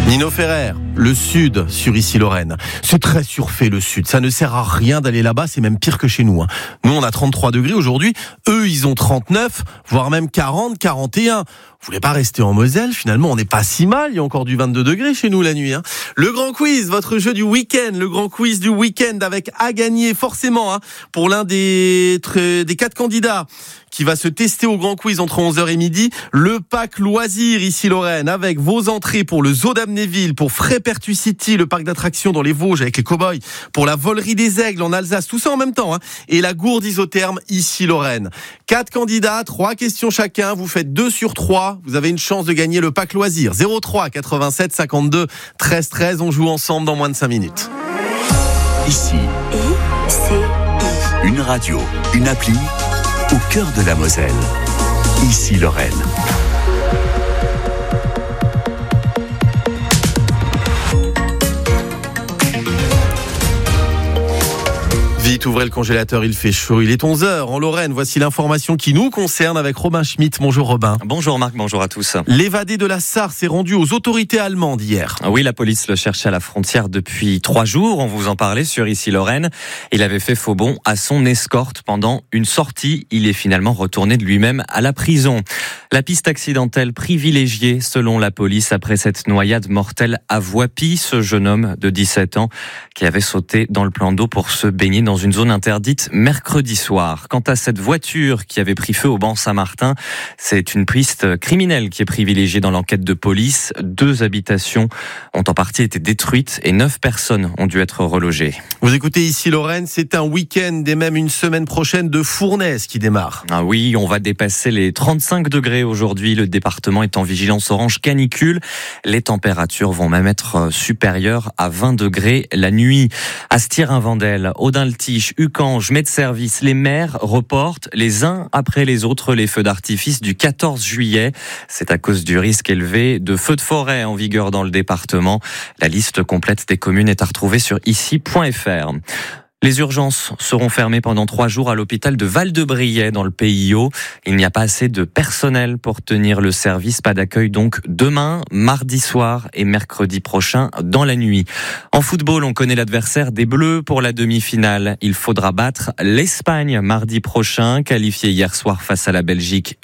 Nino Ferrer, le sud sur Ici Lorraine. C'est très surfait le sud, ça ne sert à rien d'aller là-bas, c'est même pire que chez nous. Nous on a 33 degrés aujourd'hui, eux ils ont 39, voire même 40, 41. Vous voulez pas rester en Moselle, finalement on n'est pas si mal, il y a encore du 22 degrés chez nous la nuit. Le grand quiz, votre jeu du week-end, le grand quiz du week-end avec à gagner forcément pour l'un des 4 candidats qui va se tester au grand quiz entre 11h et midi, le pack loisir Ici Lorraine avec vos entrées pour le Zoo d'Amnéville, pour Frépertus City, le parc d'attractions dans les Vosges avec les cow-boys, pour la volerie des aigles en Alsace, tout ça en même temps, et la gourde isotherme Ici Lorraine. 4 candidats, 3 questions chacun, vous faites 2 sur 3, vous avez une chance de gagner le pack loisir. 03 87 52 13 13, on joue ensemble dans moins de 5 minutes. Ici, une radio, une appli, au cœur de la Moselle. Ici Lorraine. Vite, ouvrez le congélateur, il fait chaud. Il est 11h en Lorraine. Voici l'information qui nous concerne avec Robin Schmitt. Bonjour Robin. Bonjour Marc, bonjour à tous. L'évadé de la Sarre s'est rendu aux autorités allemandes hier. Oui, la police le cherchait à la frontière depuis 3 jours. On vous en parlait sur Ici Lorraine. Il avait fait faux bond à son escorte pendant une sortie. Il est finalement retourné de lui-même à la prison. La piste accidentelle privilégiée selon la police après cette noyade mortelle à Voipy. Ce jeune homme de 17 ans qui avait sauté dans le plan d'eau pour se baigner dans une zone interdite mercredi soir. Quant à cette voiture qui avait pris feu au banc Saint-Martin, c'est une piste criminelle qui est privilégiée dans l'enquête de police. 2 habitations ont en partie été détruites et 9 personnes ont dû être relogées. Vous écoutez Ici Lorraine, c'est un week-end et même une semaine prochaine de fournaise qui démarre. Ah oui, on va dépasser les 35 degrés aujourd'hui. Le département est en vigilance orange canicule. Les températures vont même être supérieures à 20 degrés la nuit. Astier-Invendel, Audin-le-Tiche, Ucange, Metz-Service, les maires reportent les uns après les autres les feux d'artifice du 14 juillet. C'est à cause du risque élevé de feux de forêt en vigueur dans le département. La liste complète des communes est à retrouver sur ici.fr. Les urgences seront fermées pendant 3 jours à l'hôpital de Val-de-Briey dans le PIO. Il n'y a pas assez de personnel pour tenir le service. Pas d'accueil donc demain, mardi soir et mercredi prochain dans la nuit. En football, on connaît l'adversaire des Bleus pour la demi-finale. Il faudra battre l'Espagne mardi prochain, qualifiée hier soir face à la Belgique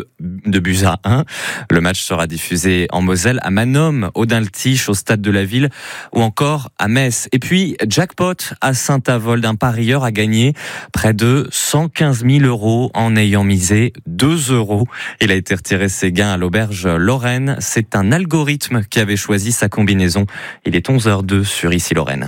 2-1. Le match sera diffusé en Moselle, à Manom, Audin-le-Tiche, au stade de la Ville ou encore à Metz. Et puis, jackpot à Saint-Avold. D'un parieur a gagné près de 115 000 € en ayant misé 2 €. Il a été retiré ses gains à l'auberge Lorraine. C'est un algorithme qui avait choisi sa combinaison. Il est 11h02 sur Ici Lorraine.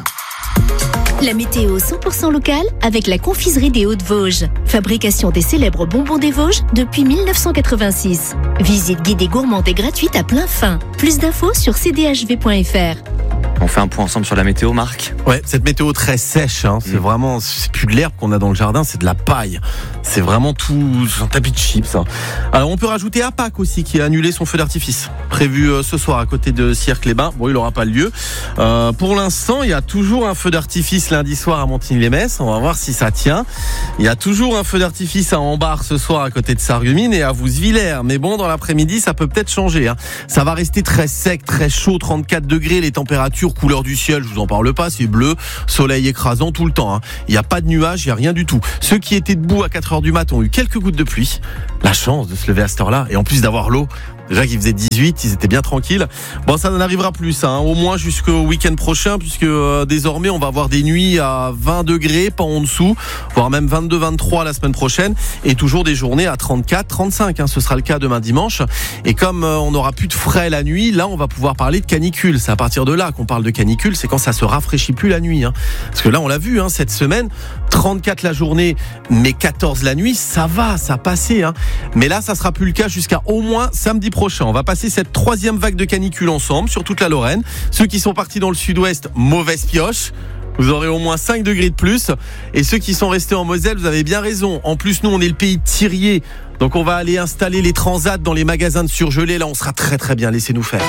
La météo 100% locale avec la confiserie des Hauts-de-Vosges. Fabrication des célèbres bonbons des Vosges depuis 1986. Visite guidée gourmande et gratuite à plein fin. Plus d'infos sur cdhv.fr. On fait un point ensemble sur la météo, Marc. Ouais, cette météo très sèche, c'est vraiment, c'est plus de l'herbe qu'on a dans le jardin, c'est de la paille. C'est vraiment tout, un tapis de chips. Alors on peut rajouter APAC aussi qui a annulé son feu d'artifice prévu ce soir à côté de Sierre-les-Bains. Bon, il n'aura pas lieu. Pour l'instant, il y a toujours un feu d'artifice lundi soir à Montigny-les-Metz. On va voir si ça tient. Il y a toujours un feu d'artifice à Ambar ce soir à côté de Sarreguemines et à Vouzevillers. Mais bon, dans l'après-midi, ça peut peut-être changer. Ça va rester très sec, très chaud, 34 degrés. Les températures, couleur du ciel, je vous en parle pas, c'est bleu, soleil écrasant tout le temps. Il n'y a pas de nuages, il n'y a rien du tout. Ceux qui étaient debout à 4h du mat ont eu quelques gouttes de pluie. La chance de se lever à cette heure-là et en plus d'avoir l'eau. Déjà qu'il faisait 18, ils étaient bien tranquilles. Bon, ça n'en arrivera plus, au moins jusqu'au week-end prochain, puisque désormais on va avoir des nuits à 20 degrés, pas en dessous, voire même 22-23 la semaine prochaine, et toujours des journées à 34-35. Ce sera le cas demain dimanche. Et comme on n'aura plus de frais la nuit, là on va pouvoir parler de canicule. C'est à partir de là qu'on parle de canicule, c'est quand ça se rafraîchit plus la nuit. Parce que là on l'a vu cette semaine, 34 la journée, mais 14 la nuit, ça va, ça passait. Mais là ça sera plus le cas jusqu'à au moins samedi prochain. On va passer cette 3e vague de canicule ensemble sur toute la Lorraine. Ceux qui sont partis dans le sud-ouest, mauvaise pioche. Vous aurez au moins 5 degrés de plus. Et ceux qui sont restés en Moselle, vous avez bien raison. En plus, nous, on est le pays de Thirier. Donc, on va aller installer les transats dans les magasins de surgelés. Là, on sera très, très bien. Laissez-nous faire.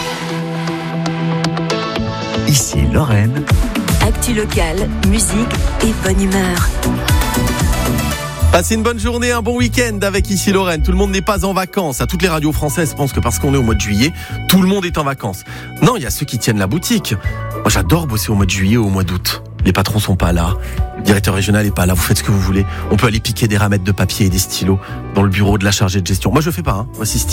Ici Lorraine. Actu locale, musique et bonne humeur. Passez une bonne journée, un bon week-end avec Ici Lorraine. Tout le monde n'est pas en vacances. À toutes les radios françaises pensent que parce qu'on est au mois de juillet, tout le monde est en vacances. Non, il y a ceux qui tiennent la boutique. Moi, j'adore bosser au mois de juillet ou au mois d'août. Les patrons sont pas là. Le directeur régional est pas là. Vous faites ce que vous voulez. On peut aller piquer des ramettes de papier et des stylos dans le bureau de la chargée de gestion. Moi, je fais pas, Voici Steve.